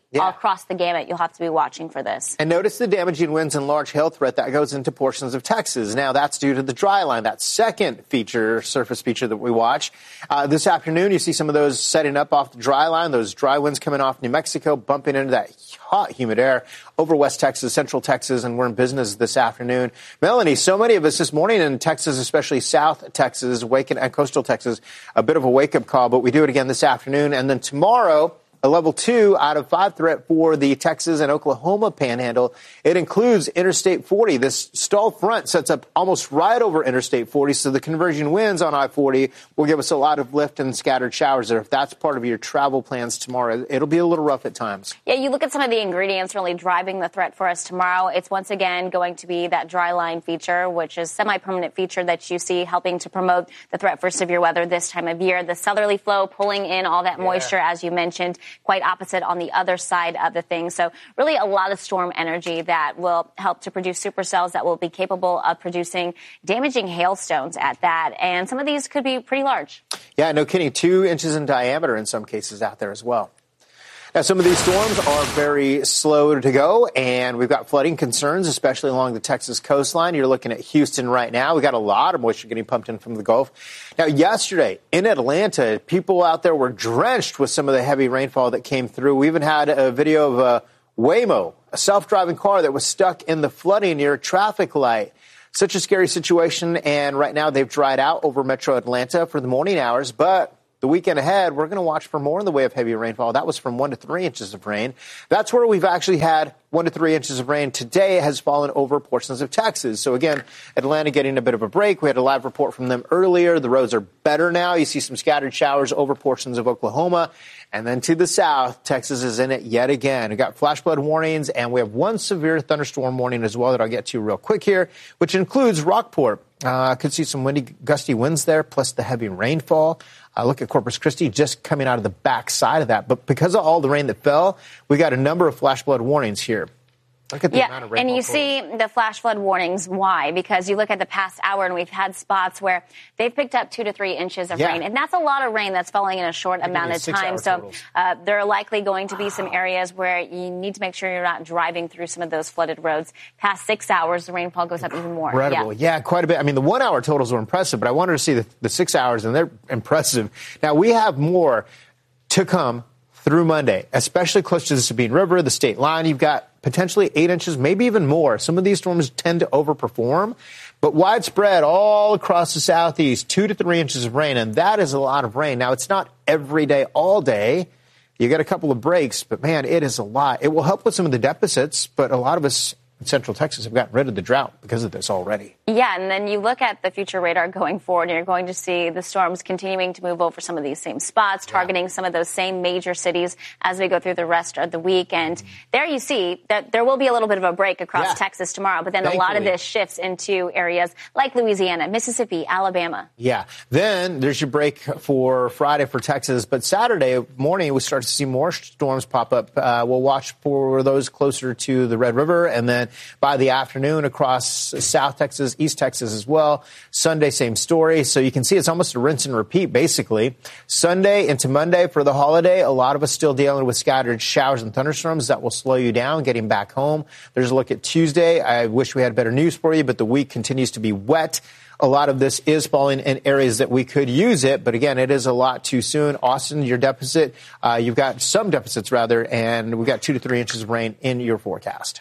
Speaker 13: all across the gamut. You'll have to be watching for this.
Speaker 12: And notice the damaging winds and large hail threat that goes into portions of Texas. Now, that's due to the dry line, that second surface feature that we watch. This afternoon, you see some of those setting up off the dry line, those dry winds coming off New Mexico, bumping into that hot, humid air over West Texas, Central Texas, and we're in business this afternoon. Melanie, so many of us this morning in Texas, especially South Texas, and coastal Texas, a bit of a wake-up call, but we do it again this afternoon. And then tomorrow, a level 2 out of 5 threat for the Texas and Oklahoma panhandle. It includes Interstate 40. This stall front sets up almost right over Interstate 40, so the converging winds on I-40 will give us a lot of lift and scattered showers there. If that's part of your travel plans tomorrow, it'll be a little rough at times.
Speaker 13: Yeah, you look at some of the ingredients really driving the threat for us tomorrow. It's once again going to be that dry line feature, which is semi-permanent feature that you see helping to promote the threat for severe weather this time of year. The southerly flow pulling in all that moisture, as you mentioned, quite opposite on the other side of the thing. So really a lot of storm energy that will help to produce supercells that will be capable of producing damaging hailstones at that. And some of these could be pretty large.
Speaker 12: Yeah, no kidding. 2 inches in diameter in some cases out there as well. Now, some of these storms are very slow to go, and we've got flooding concerns, especially along the Texas coastline. You're looking at Houston right now. We got a lot of moisture getting pumped in from the Gulf. Now, yesterday in Atlanta, people out there were drenched with some of the heavy rainfall that came through. We even had a video of a Waymo, a self-driving car that was stuck in the flooding near a traffic light. Such a scary situation, and right now they've dried out over metro Atlanta for the morning hours, but the weekend ahead, we're going to watch for more in the way of heavy rainfall. That was from 1 to 3 inches of rain. That's where we've actually had 1 to 3 inches of rain. Today has fallen over portions of Texas. So again, Atlanta getting a bit of a break. We had a live report from them earlier. The roads are better now. You see some scattered showers over portions of Oklahoma. And then to the south, Texas is in it yet again. We got flash flood warnings, and we have one severe thunderstorm warning as well that I'll get to real quick here, which includes Rockport. Could see some windy, gusty winds there, plus the heavy rainfall. Look at Corpus Christi just coming out of the back side of that. But because of all the rain that fell, we got a number of flash flood warnings here. Look at the amount of rainfall.
Speaker 13: And you see the flash flood warnings. Why? Because you look at the past hour, and we've had spots where they've picked up 2 to 3 inches of rain. And that's a lot of rain that's falling in a short amount of time. So there are likely going to be some areas where you need to make sure you're not driving through some of those flooded roads. Past 6 hours, the rainfall goes up even more.
Speaker 12: Incredible. Yeah, quite a bit. I mean, the 1 hour totals were impressive, but I wanted to see the 6 hours, and they're impressive. Now, we have more to come through Monday, especially close to the Sabine River, the state line. You've got potentially 8 inches, maybe even more. Some of these storms tend to overperform, but widespread all across the southeast, 2 to 3 inches of rain, and that is a lot of rain. Now, it's not every day, all day. You get a couple of breaks, but man, it is a lot. It will help with some of the deficits, but a lot of us in Central Texas have gotten rid of the drought because of this already.
Speaker 13: Yeah, and then you look at the future radar going forward, and you're going to see the storms continuing to move over some of these same spots, targeting some of those same major cities as we go through the rest of the week. And there you see that there will be a little bit of a break across Texas tomorrow, but then a lot of this shifts into areas like Louisiana, Mississippi, Alabama.
Speaker 12: Yeah, then there's your break for Friday for Texas, but Saturday morning we start to see more storms pop up. We'll watch for those closer to the Red River, and then by the afternoon across South Texas, East Texas as well. Sunday, same story. So you can see it's almost a rinse and repeat, basically. Sunday into Monday for the holiday, a lot of us still dealing with scattered showers and thunderstorms that will slow you down getting back home. There's a look at Tuesday. I wish we had better news for you, but the week continues to be wet. A lot of this is falling in areas that we could use it, but again, it is a lot too soon. Austin, your deficit, you've got some deficits rather, and we've got 2 to 3 inches of rain in your forecast.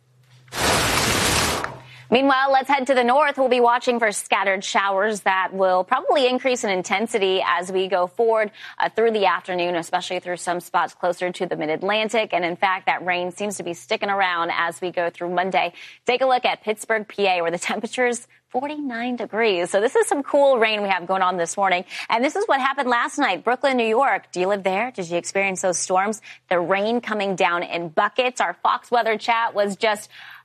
Speaker 13: Meanwhile, let's head to the north. We'll be watching for scattered showers that will probably increase in intensity as we go forward through the afternoon, especially through some spots closer to the mid-Atlantic. And in fact, that rain seems to be sticking around as we go through Monday. Take a look at Pittsburgh, PA, where the temperature's 49 degrees. So this is some cool rain we have going on this morning. And this is what happened last night. Brooklyn, New York. Do you live there? Did you experience those storms? The rain coming down in buckets. Our Fox weather chat was just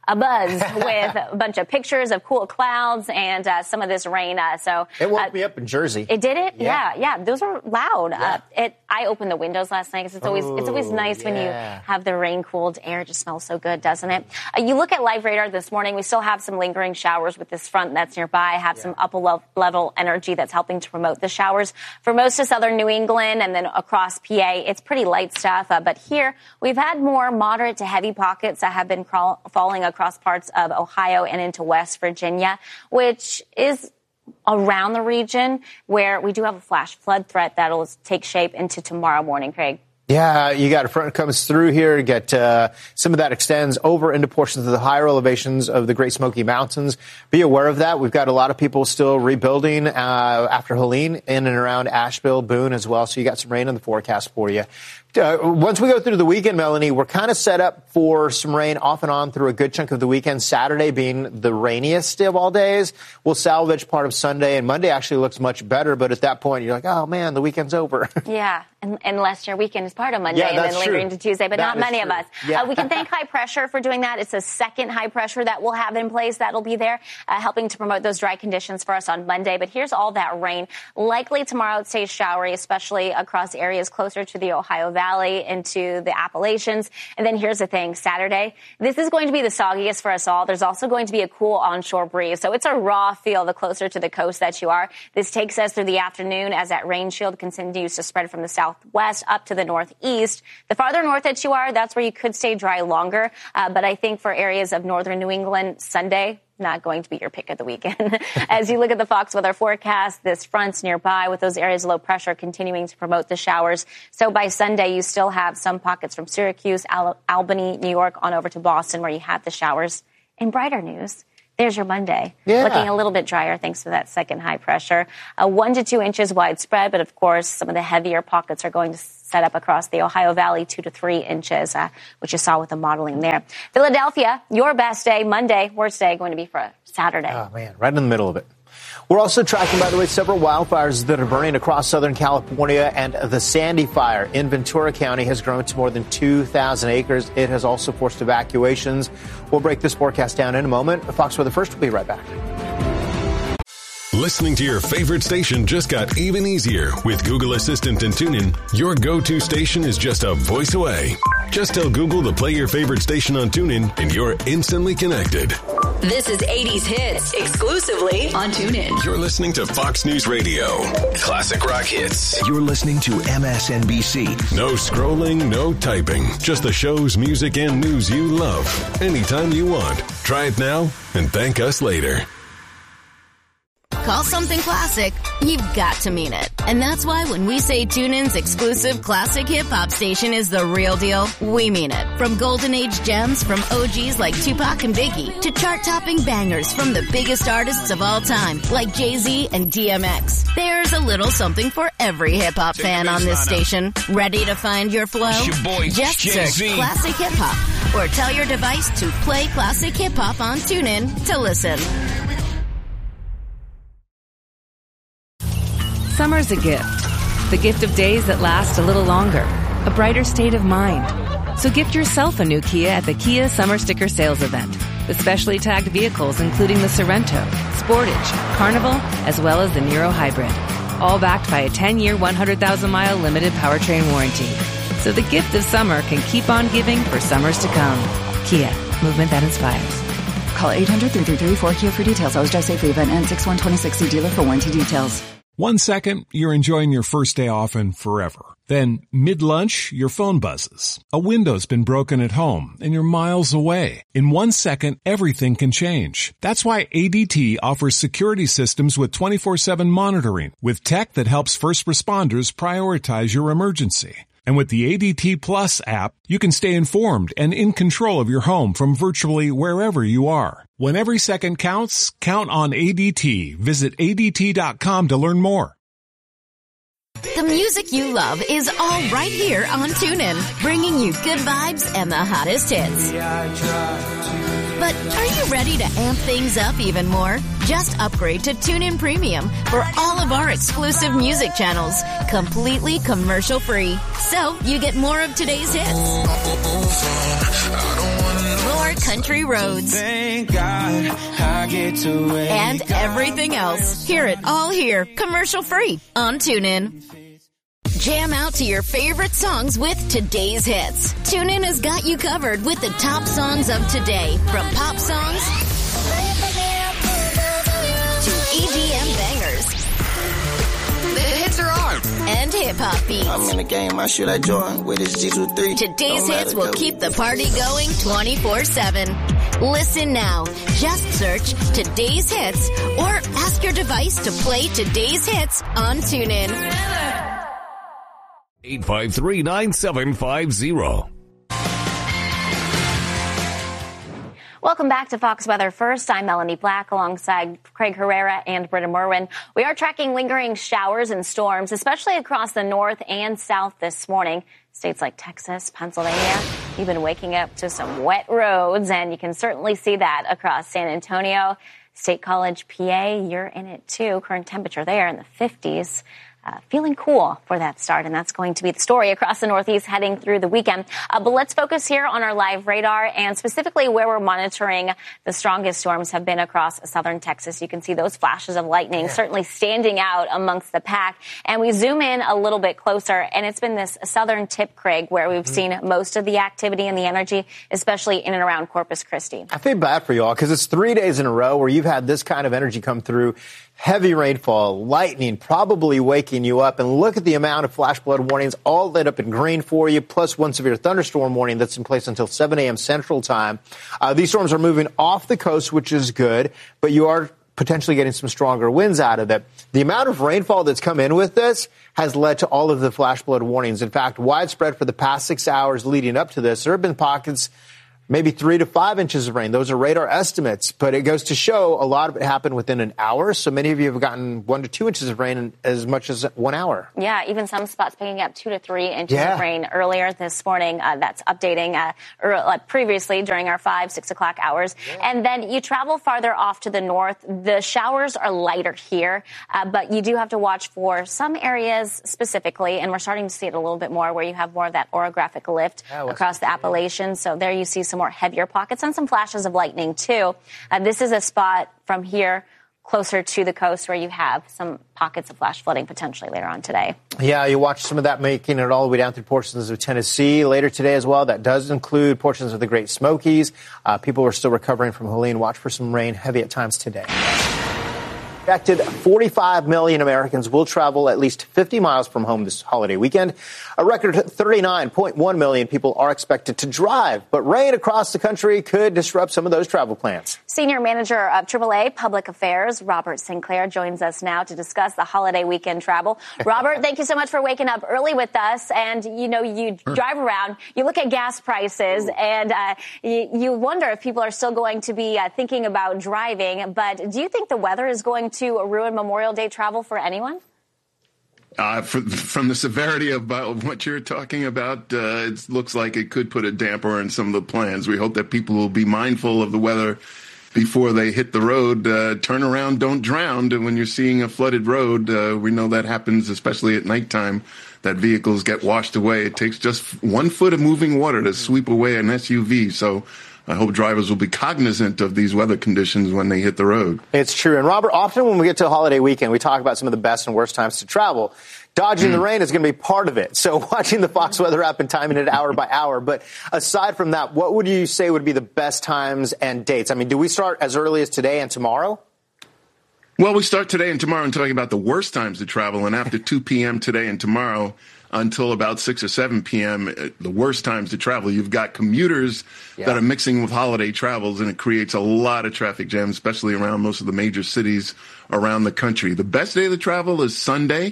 Speaker 13: abuzz with a bunch of pictures of cool clouds and some of this rain. So
Speaker 12: it woke me up in Jersey.
Speaker 13: It did it? Yeah. Those were loud.
Speaker 12: Yeah.
Speaker 13: I opened the windows last night because it's always nice when you have the rain-cooled air. It just smells so good, doesn't it? You look at live radar this morning. We still have some lingering showers with this front that's nearby. Have some upper-level energy that's helping to promote the showers. For most of southern New England and then across PA, it's pretty light stuff. But here, we've had more moderate to heavy pockets that have been falling across parts of Ohio and into West Virginia, which is around the region where we do have a flash flood threat that will take shape into tomorrow morning, Craig.
Speaker 12: Yeah, you got a front comes through here. Get some of that extends over into portions of the higher elevations of the Great Smoky Mountains. Be aware of that. We've got a lot of people still rebuilding after Helene in and around Asheville, Boone as well. So you got some rain in the forecast for you. Once we go through the weekend, Melanie, we're kind of set up for some rain off and on through a good chunk of the weekend. Saturday being the rainiest of all days. We'll salvage part of Sunday, and Monday actually looks much better. But at that point, you're like, oh, man, the weekend's over.
Speaker 13: Yeah, unless your weekend is part of Monday and then lingering to Tuesday, but not many of us.
Speaker 12: Yeah.
Speaker 13: We can thank high pressure for doing that. It's a second high pressure that we'll have in place that'll be there, helping to promote those dry conditions for us on Monday. But here's all that rain. Likely tomorrow it stays showery, especially across areas closer to the Ohio Valley into the Appalachians. And then here's the thing, Saturday, this is going to be the soggiest for us all. There's also going to be a cool onshore breeze. So it's a raw feel the closer to the coast that you are. This takes us through the afternoon as that rain shield continues to spread from the southwest up to the northeast. The farther north that you are, that's where you could stay dry longer. But I think for areas of northern New England, Sunday, not going to be your pick of the weekend. As you look at the Fox weather forecast, this front's nearby with those areas of low pressure continuing to promote the showers. So by Sunday, you still have some pockets from Syracuse, Albany, New York, on over to Boston where you have the showers. In brighter news, there's your Monday.
Speaker 12: Yeah.
Speaker 13: Looking a little bit drier thanks to that second high pressure. 1 to 2 inches widespread, but of course, some of the heavier pockets are going to set up across the Ohio Valley, 2 to 3 inches, which you saw with the modeling there. Philadelphia, your best day, Monday. Worst day going to be for Saturday.
Speaker 12: Oh, man, right in the middle of it. We're also tracking, by the way, several wildfires that are burning across Southern California, and the Sandy Fire in Ventura County has grown to more than 2,000 acres. It has also forced evacuations. We'll break this forecast down in a moment. Fox Weather First will be right back.
Speaker 4: Listening to your favorite station just got even easier with Google Assistant and TuneIn. Your go-to station is just a voice away. Just tell Google to play your favorite station on TuneIn, and you're instantly connected.
Speaker 14: This is 80s Hits, exclusively on TuneIn.
Speaker 4: You're listening to Fox News Radio. Classic rock hits.
Speaker 9: You're listening to MSNBC.
Speaker 4: No scrolling, no typing. Just the shows, music, and news you love. Anytime you want. Try it now and thank us later.
Speaker 1: Call something classic, you've got to mean it. And that's why when we say TuneIn's exclusive classic hip-hop station is the real deal, we mean it. From golden age gems from OGs like Tupac and Biggie to chart-topping bangers from the biggest artists of all time like Jay-Z and DMX. There's a little something for every hip-hop fan on this station. Ready to find your flow?
Speaker 7: It's your boy,
Speaker 1: Just
Speaker 7: Jay-Z.
Speaker 1: search Classic Hip-Hop or tell your device to play Classic Hip-Hop on TuneIn to listen.
Speaker 10: Summer's a gift. The gift of days that last a little longer. A brighter state of mind. So gift yourself a new Kia at the Kia Summer Sticker Sales Event. With specially tagged vehicles including the Sorrento, Sportage, Carnival, as well as the Niro Hybrid. All backed by a 10-year, 100,000-mile limited powertrain warranty. So the gift of summer can keep on giving for summers to come. Kia, movement that inspires.
Speaker 24: Call 800-3334-KIA for details. Always drive safely. Event ends 6/1/26. See dealer for warranty details.
Speaker 25: 1 second, you're enjoying your first day off and forever. Then, mid-lunch, your phone buzzes. A window's been broken at home, and you're miles away. In 1 second, everything can change. That's why ADT offers security systems with 24/7 monitoring, with tech that helps first responders prioritize your emergency. And with the ADT Plus app, you can stay informed and in control of your home from virtually wherever you are. When every second counts, count on ADT. Visit ADT.com to learn more.
Speaker 1: The music you love is all right here on TuneIn, bringing you good vibes and the hottest hits. But are you ready to amp things up even more? Just upgrade to TuneIn Premium for all of our exclusive music channels, completely commercial-free. So you get more of today's hits, more country roads,
Speaker 2: Thank God I get to wake
Speaker 1: and everything else. Hear it all here, commercial-free on TuneIn. Jam out to your favorite songs with today's hits. TuneIn has got you covered with the top songs of today, from pop songs to EDM bangers. The hits are on. And hip-hop beats.
Speaker 15: I'm in the game, I should I join with this G23.
Speaker 1: Today's hits will keep the party going 24/7. Listen now. Just search Today's Hits or ask your device to play Today's Hits on TuneIn.
Speaker 16: 853-9750.
Speaker 13: Welcome back to Fox Weather First. I'm Melanie Black alongside Craig Herrera and Britta Merwin. We are tracking lingering showers and storms, especially across the north and south this morning. States like Texas, Pennsylvania, you've been waking up to some wet roads, and you can certainly see that across San Antonio, State College, PA. You're in it too. Current temperature there in the 50s. Feeling cool for that start, and that's going to be the story across the Northeast heading through the weekend. But let's focus here on our live radar, and specifically where we're monitoring the strongest storms have been across southern Texas. You can see those flashes of lightning certainly standing out amongst the pack. And we zoom in a little bit closer, and it's been this southern tip, Craig, where we've seen most of the activity and the energy, especially in and around Corpus Christi.
Speaker 12: I feel bad for y'all because it's 3 days in a row where you've had this kind of energy come through. Heavy rainfall, lightning, probably waking you up. And look at the amount of flash flood warnings all lit up in green for you, plus one severe thunderstorm warning that's in place until 7 a.m. Central Time. These storms are moving off the coast, which is good, but you are potentially getting some stronger winds out of it. The amount of rainfall that's come in with this has led to all of the flash flood warnings. In fact, widespread for the past 6 hours leading up to this. There have been pockets maybe 3 to 5 inches of rain. Those are radar estimates, but it goes to show a lot of it happened within an hour. So many of you have gotten 1 to 2 inches of rain in as much as 1 hour.
Speaker 13: Yeah, even some spots picking up 2 to 3 inches of rain earlier this morning. That's updating previously during our 5, 6 o'clock hours. And then you travel farther off to the north. The showers are lighter here, but you do have to watch for some areas specifically, and we're starting to see it a little bit more where you have more of that orographic lift across the Appalachians. So there you see some more heavier pockets and some flashes of lightning too. This is a spot from here closer to the coast where you have some pockets of flash flooding potentially later on today.
Speaker 12: Yeah, you watch some of that making it all the way down through portions of Tennessee later today as well. That does include portions of the Great Smokies. People are still recovering from Helene. Watch for some rain heavy at times today. Projected 45 million Americans will travel at least 50 miles from home this holiday weekend. A record 39.1 million people are expected to drive, but rain across the country could disrupt some of those travel plans.
Speaker 13: Senior Manager of AAA Public Affairs, Robert Sinclair, joins us now to discuss the holiday weekend travel. Robert, thank you so much for waking up early with us. And, you know, you drive around, you look at gas prices, and you wonder if people are still going to be thinking about driving. But do you think the weather is going to ruin Memorial Day travel for anyone?
Speaker 17: From the severity of what you're talking about, it looks like it could put a damper on some of the plans. We hope that people will be mindful of the weather before they hit the road. Turn around, don't drown. And when you're seeing a flooded road, we know that happens, especially at nighttime, that vehicles get washed away. It takes just 1 foot of moving water to sweep away an SUV. So I hope drivers will be cognizant of these weather conditions when they hit the road.
Speaker 12: It's true. And Robert, often when we get to a holiday weekend, we talk about some of the best and worst times to travel. Dodging the rain is going to be part of it. So watching the Fox Weather app and timing it hour by hour. But aside from that, what would you say would be the best times and dates? I mean, do we start as early as today and tomorrow?
Speaker 17: Well, we start today and tomorrow and talking about the worst times to travel. And after 2 p.m. today and tomorrow until about 6 or 7 p.m., the worst times to travel. You've got commuters that are mixing with holiday travels, and it creates a lot of traffic jams, especially around most of the major cities around the country. The best day to travel is Sunday.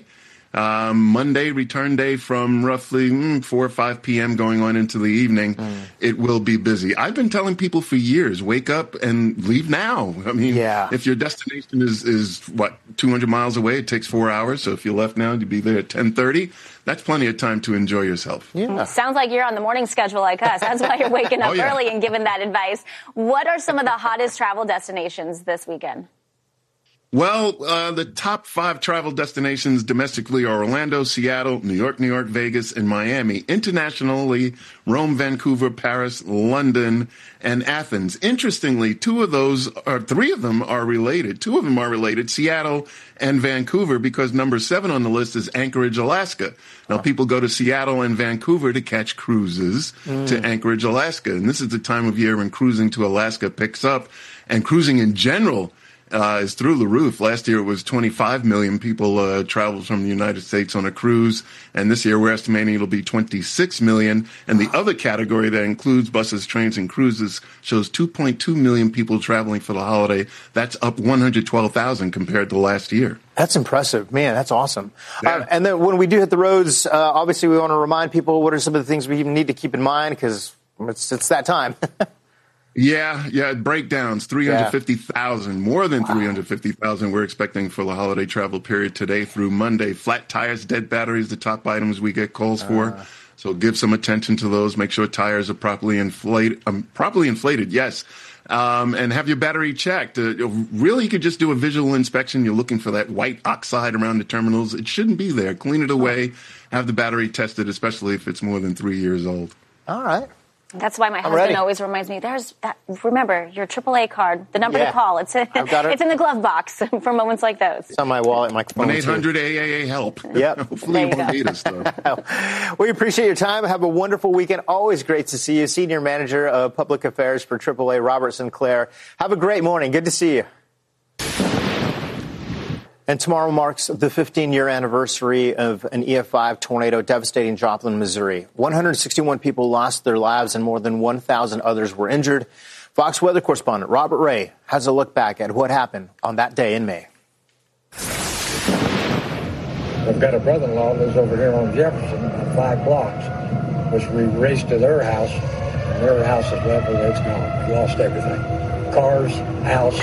Speaker 17: Monday, return day from roughly 4 or 5 p.m. going on into the evening. It will be busy. I've been telling people for years, wake up and leave now. I mean, if your destination is 200 miles away, it takes 4 hours. So if you left now, you'd be there at 10:30. That's plenty of time to enjoy yourself.
Speaker 13: Sounds like you're on the morning schedule like us. That's why you're waking up early and giving that advice. What are some of the hottest travel destinations this weekend?
Speaker 17: Well, the top 5 travel destinations domestically are Orlando, Seattle, New York, Vegas, and Miami. Internationally, Rome, Vancouver, Paris, London, and Athens. Interestingly, 3 of them are related. 2 of them are related, Seattle and Vancouver, because number 7 on the list is Anchorage, Alaska. Now, people go to Seattle and Vancouver to catch cruises to Anchorage, Alaska. And this is the time of year when cruising to Alaska picks up, and cruising in general is through the roof. Last year it was 25 million people traveled from the United States on a cruise, and this year we're estimating it'll be 26 million. And the other category that includes buses, trains, and cruises shows 2.2 million people traveling for the holiday. That's up 112,000 compared to last year.
Speaker 12: That's impressive. Man, that's awesome. And then when we do hit the roads, obviously we want to remind people what are some of the things we need to keep in mind, because it's that time.
Speaker 17: Yeah, breakdowns, 350,000, more than 350,000 we're expecting for the holiday travel period today through Monday. Flat tires, dead batteries, the top items we get calls for. So give some attention to those. Make sure tires are properly inflated, yes. And have your battery checked. Really, you could just do a visual inspection. You're looking for that white oxide around the terminals. It shouldn't be there. Clean it away. Have the battery tested, especially if it's more than 3 years old.
Speaker 12: All right.
Speaker 13: That's why my husband always reminds me, remember, your AAA card, the number to call. It's in the glove box for moments like those.
Speaker 12: It's on my wallet, my phone.
Speaker 17: 1-800-AAA-HELP.
Speaker 12: Yep.
Speaker 17: Hopefully you won't need us, though.
Speaker 12: We appreciate your time. Have a wonderful weekend. Always great to see you. Senior Manager of Public Affairs for AAA, Robert Sinclair. Have a great morning. Good to see you. And tomorrow marks the 15-year anniversary of an EF5 tornado devastating Joplin, Missouri. 161 people lost their lives and more than 1,000 others were injured. Fox weather correspondent Robert Ray has a look back at what happened on that day in May.
Speaker 16: I've got a brother-in-law who lives over here on Jefferson, 5 blocks, which we raced to their house, and their house is level, it's gone. We lost everything. Cars, house.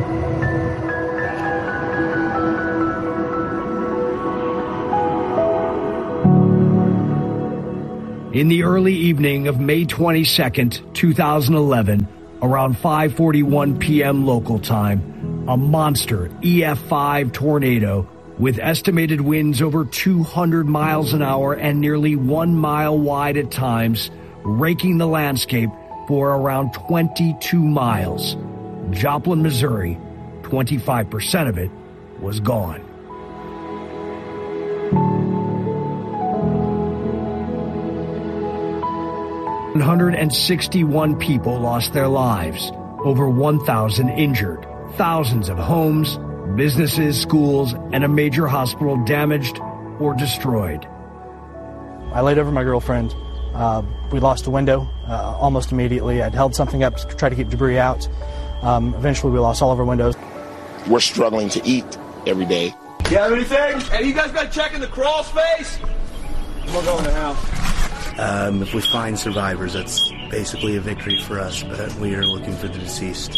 Speaker 18: In the early evening of May 22nd, 2011, around 5:41 p.m. local time, a monster EF5 tornado with estimated winds over 200 miles an hour and nearly 1 mile wide at times, raking the landscape for around 22 miles. Joplin, Missouri, 25% of it was gone. 161 people lost their lives, over 1,000 injured, thousands of homes, businesses, schools, and a major hospital damaged or destroyed.
Speaker 19: I laid over my girlfriend. We lost a window almost immediately. I'd held something up to try to keep debris out. Eventually, we lost all of our windows.
Speaker 20: We're struggling to eat every day.
Speaker 21: You have anything? Hey, you guys been checking the crawl space? We'll go in the house.
Speaker 26: If we find survivors, that's basically a victory for us, but we are looking for the deceased.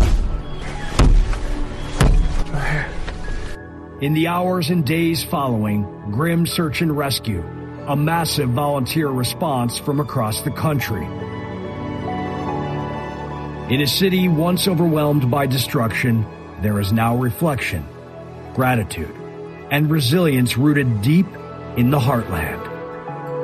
Speaker 18: In the hours and days following, grim search and rescue, a massive volunteer response from across the country. In a city once overwhelmed by destruction, there is now reflection, gratitude, and resilience rooted deep in the heartland.